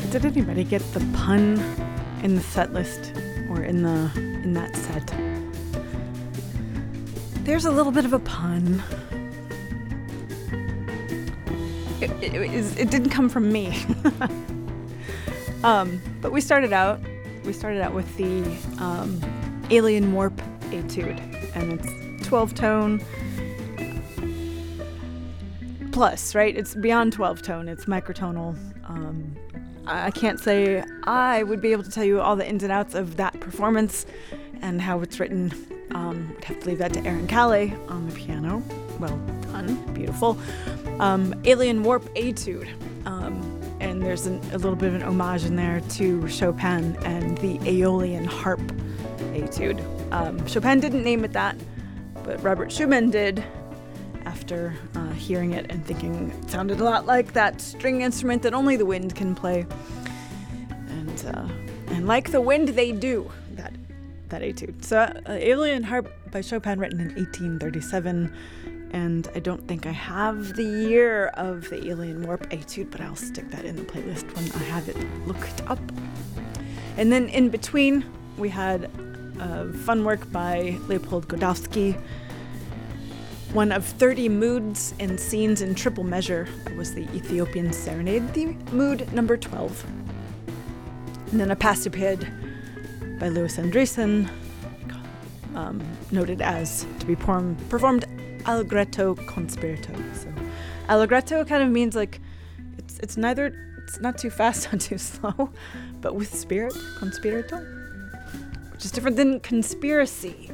Did anybody get the pun in the set list or in that set? There's a little bit of a pun. It didn't come from me. But we started out with the Alien Warp Etude, and it's 12-tone plus, right? It's beyond 12-tone. It's microtonal. I can't say I would be able to tell you all the ins and outs of that performance and how it's written. I'd have to leave that to Aaron Calais on the piano. Well done. Beautiful. Alien Warp Etude. And there's a little bit of an homage in there to Chopin and the Aeolian Harp Etude. Chopin didn't name it that, but Robert Schumann did after hearing it and thinking it sounded a lot like that string instrument that only the wind can play. And like the wind, they do that etude. So Aeolian Harp by Chopin, written in 1837. And I don't think I have the year of the Alien Warp Etude, but I'll stick that in the playlist when I have it looked up. And then in between, we had fun work by Leopold Godowsky, one of 30 moods and scenes in triple measure. That was the Ethiopian Serenade, the mood number 12. And then a Passiped by Louis Andriessen, noted as to be performed allegretto con spirito. So allegretto kind of means like it's not too fast, not too slow, but with spirit, con spirito, which is different than conspiracy.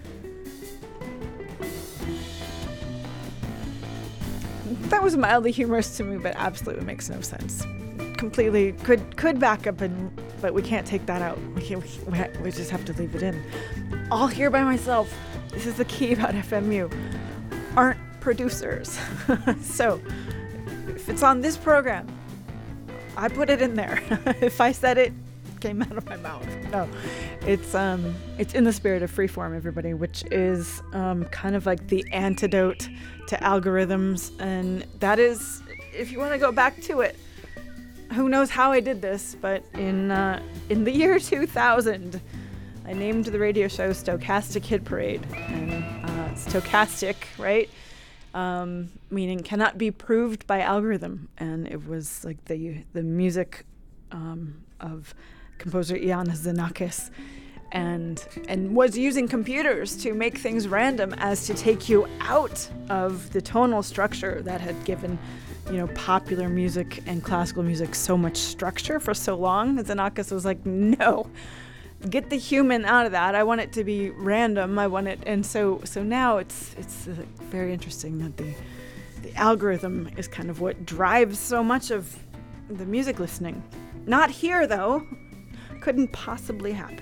That was mildly humorous to me, but absolutely makes no sense. Completely could back up, but we can't take that out. We just have to leave it in. All here by myself. This is the key about FMU. Aren't producers. So if it's on this program, I put it in there. If I said it came out of my mouth. No, it's in the spirit of freeform, everybody, which is kind of like the antidote to algorithms, and that is, if you want to go back to it, who knows how I did this, but in the year 2000, I named the radio show Stochastic Hit Parade, and stochastic, right? Meaning cannot be proved by algorithm, and it was like the music of composer Iannis Xenakis, and was using computers to make things random as to take you out of the tonal structure that had given, popular music and classical music so much structure for so long. Xenakis was like, no, get the human out of that. I want it to be random. I want it, and so now it's very interesting that the algorithm is kind of what drives so much of the music listening. Not here though. Couldn't possibly happen.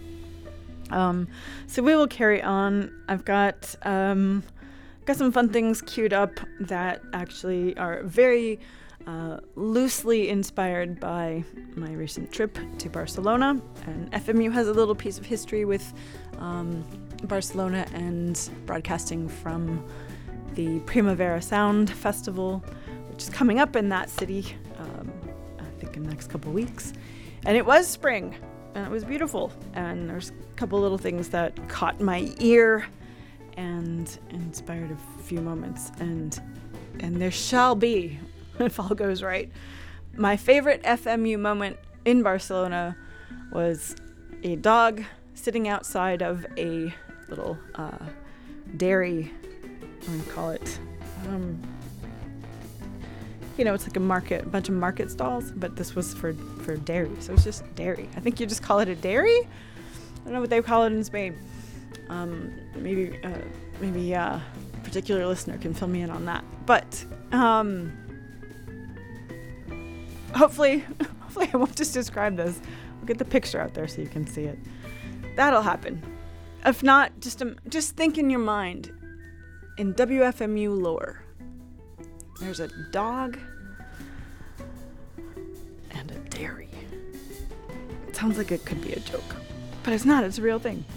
So we will carry on. I've got some fun things queued up that actually are very loosely inspired by my recent trip to Barcelona. And FMU has a little piece of history with Barcelona and broadcasting from the Primavera Sound Festival, which is coming up in that city, I think in the next couple weeks. And it was spring, and it was beautiful. And there's a couple little things that caught my ear and inspired a few moments. And there shall be, if all goes right, my favorite FMU moment in Barcelona was a dog sitting outside of a little dairy, what do you call it? It's like a bunch of market stalls, but this was for dairy, so it's just dairy. I think you just call it a dairy? I don't know what they call it in Spain. Maybe a particular listener can fill me in on that. But hopefully I won't just describe this. We'll get the picture out there so you can see it. That'll happen. If not, just think in your mind, in WFMU lore, there's a dog and a dairy. It sounds like it could be a joke, but it's not. It's a real thing.